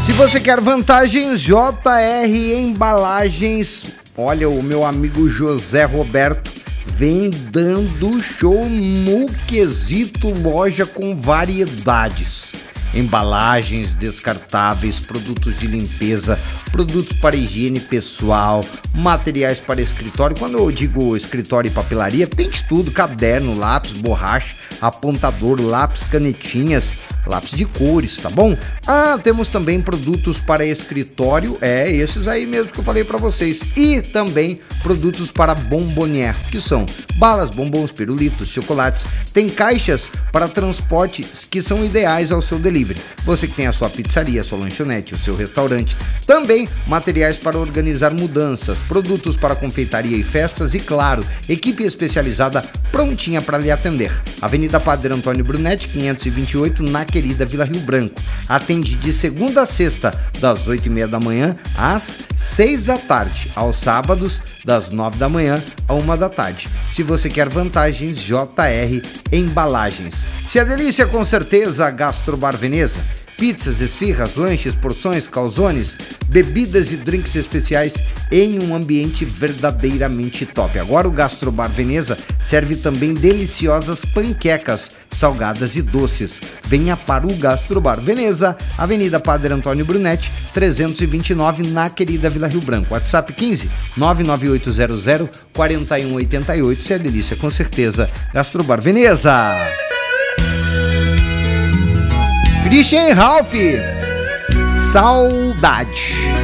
Se você quer vantagens, JR Embalagens. Olha, o meu amigo José Roberto vem dando show no quesito loja com variedades. Embalagens descartáveis, produtos de limpeza, produtos para higiene pessoal, materiais para escritório. Quando eu digo escritório e papelaria, tem de tudo: caderno, lápis, borracha, apontador, lápis, canetinhas, lápis de cores, tá bom? Temos também produtos para escritório, esses aí mesmo que eu falei para vocês. E também produtos para bombonier, que são balas, bombons, pirulitos, chocolates. Tem caixas para transporte que são ideais ao seu delivery. Você que tem a sua pizzaria, a sua lanchonete, o seu restaurante. Também materiais para organizar mudanças, produtos para confeitaria e festas e, claro, equipe especializada prontinha para lhe atender. Avenida Padre Antônio Brunetti, 528, na querida Vila Rio Branco. Atende de segunda a sexta, das 8h30 da manhã às 6 da tarde. Aos sábados, das 9 da manhã à 1 da tarde. Se você quer vantagens, JR Embalagens. Se a delícia, com certeza, Gastrobar Veneza. Pizzas, esfirras, lanches, porções, calzones, bebidas e drinks especiais em um ambiente verdadeiramente top. Agora o Gastrobar Veneza serve também deliciosas panquecas, salgadas e doces. Venha para o Gastrobar Veneza, Avenida Padre Antônio Brunetti, 329, na querida Vila Rio Branco. WhatsApp 15 99800 4188. Se é delícia, com certeza, Gastrobar Veneza. Christian Ralph, Saudade.